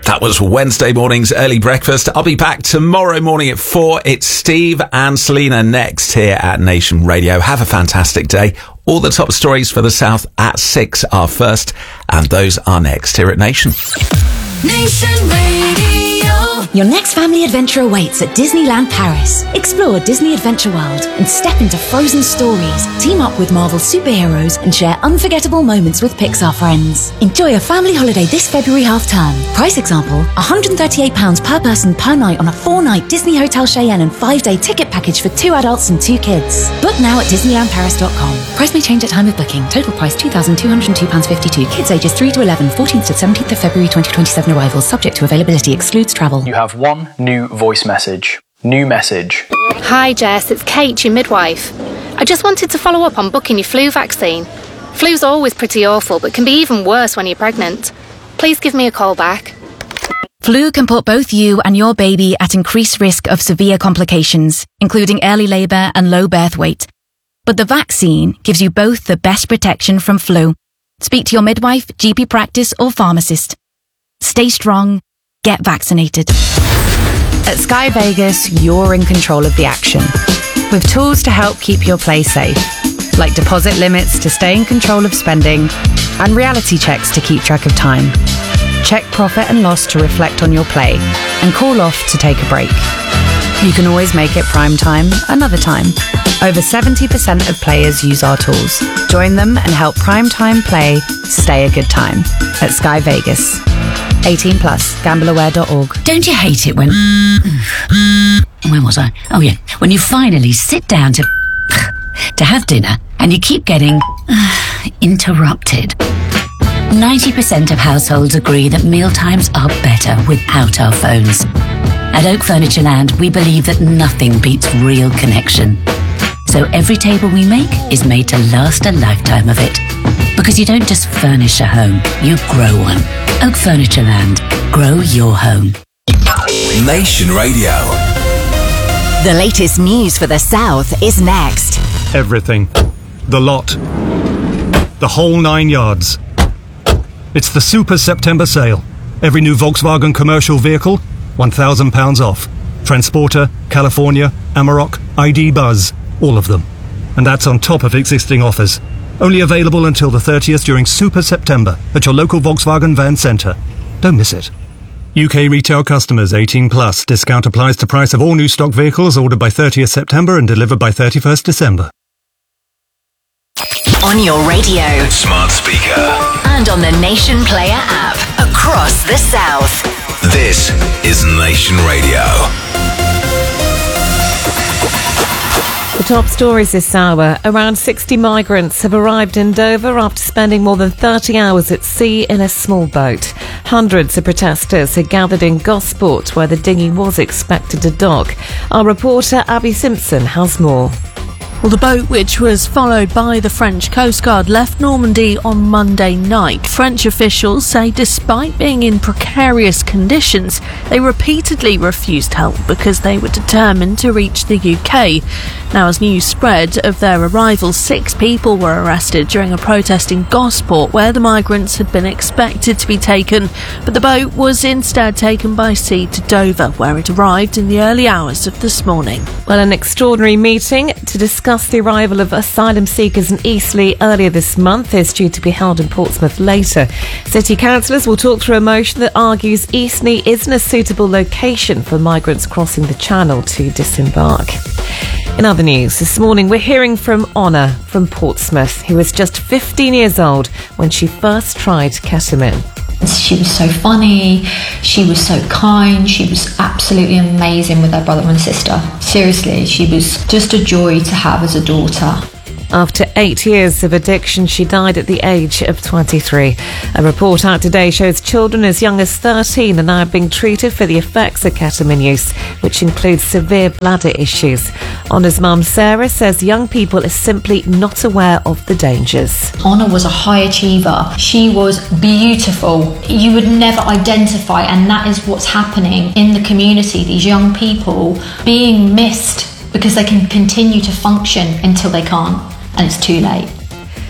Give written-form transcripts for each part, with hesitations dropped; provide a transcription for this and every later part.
That was Wednesday morning's early breakfast. I'll be back tomorrow morning at 4. It's Steve and Selena next here at Nation Radio. Have a fantastic day. All the top stories for the South at 6 are first, and those are next here at Nation. Nation Radio. Your next family adventure awaits at Disneyland Paris. Explore Disney Adventure World and step into frozen stories. Team up with Marvel superheroes and share unforgettable moments with Pixar friends. Enjoy a family holiday this February half-term. Price example, £138 per person per night on a 4-night Disney Hotel Cheyenne and 5-day ticket package for 2 adults and 2 kids. Book now at DisneylandParis.com. Price may change at time of booking. Total price £2,202.52. Kids ages 3 to 11, 14th to 17th of February 2027 arrivals. Subject to availability. Excludes travel. You have one new voice message. New message. Hi Jess, it's Kate, your midwife. I just wanted to follow up on booking your flu vaccine. Flu's always pretty awful, but can be even worse when you're pregnant. Please give me a call back. Flu can put both you and your baby at increased risk of severe complications, including early labour and low birth weight. But the vaccine gives you both the best protection from flu. Speak to your midwife, GP practice or pharmacist. Stay strong. Get vaccinated. At Sky Vegas, you're in control of the action. With tools to help keep your play safe, like deposit limits to stay in control of spending, and reality checks to keep track of time. Check profit and loss to reflect on your play, and call off to take a break. You can always make it prime time another time. Over 70% of players use our tools. Join them and help prime time play stay a good time at Sky Vegas. 18 plus, gambleaware.org. Don't you hate it when... Where was I? Oh yeah, when you finally sit down to have dinner and you keep getting interrupted. 90% of households agree that mealtimes are better without our phones. At Oak Furniture Land, we believe that nothing beats real connection. So every table we make is made to last a lifetime of it. Because you don't just furnish a home, you grow one. Oak Furniture Land. Grow your home. Nation Radio. The latest news for the South is next. Everything. The lot. The whole 9 yards. It's the Super September sale. Every new Volkswagen commercial vehicle, £1,000 off. Transporter, California, Amarok, ID Buzz, all of them. And that's on top of existing offers. Only available until the 30th during Super September at your local Volkswagen Van Centre. Don't miss it. UK retail customers 18 plus. Discount applies to price of all new stock vehicles ordered by 30th September and delivered by 31st December. On your radio, Smart speaker. and on the Nation Player app across the South. This is Nation Radio. The top stories this hour. Around 60 migrants have arrived in Dover after spending more than 30 hours at sea in a small boat. Hundreds of protesters had gathered in Gosport, where the dinghy was expected to dock. Our reporter Abby Simpson has more. Well, the boat, which was followed by the French Coast Guard, left Normandy on Monday night. French officials say despite being in precarious conditions, they repeatedly refused help because they were determined to reach the UK. Now, as news spread of their arrival, 6 people were arrested during a protest in Gosport, where the migrants had been expected to be taken, but the boat was instead taken by sea to Dover, where it arrived in the early hours of this morning. Well, an extraordinary meeting to discuss the arrival of asylum seekers in Eastleigh earlier this month is due to be held in Portsmouth later. City councillors will talk through a motion that argues Eastleigh isn't a suitable location for migrants crossing the Channel to disembark. In other news, this morning we're hearing from Honor from Portsmouth, who was just 15 years old when she first tried ketamine. She was so funny, she was so kind, she was absolutely amazing with her brother and sister. Seriously, she was just a joy to have as a daughter. After 8 years of addiction, she died at the age of 23. A report out today shows children as young as 13 are now being treated for the effects of ketamine use, which includes severe bladder issues. Honor's mum, Sarah, says young people are simply not aware of the dangers. Honor was a high achiever. She was beautiful. You would never identify, and that is what's happening in the community. These young people being missed because they can continue to function until they can't. And it's too late.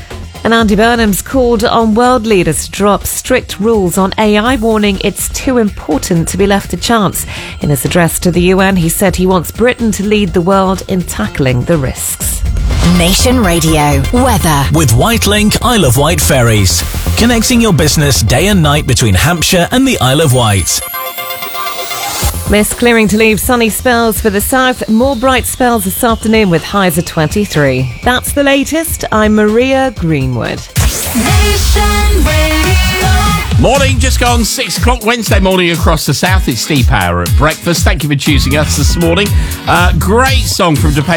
And Andy Burnham's called on world leaders to drop strict rules on AI, warning it's too important to be left to chance. In his address to the UN, he said he wants Britain to lead the world in tackling the risks. Nation Radio weather with Whitelink Isle of Wight ferries, connecting your business day and night between Hampshire and the Isle of Wight. Mist clearing to leave sunny spells for the south. More bright spells this afternoon with highs of 23. That's the latest. I'm Maria Greenwood. Nation Radio. Morning, just gone 6 o'clock Wednesday morning across the south. It's Steve Power at breakfast. Thank you for choosing us this morning. Great song from Depeche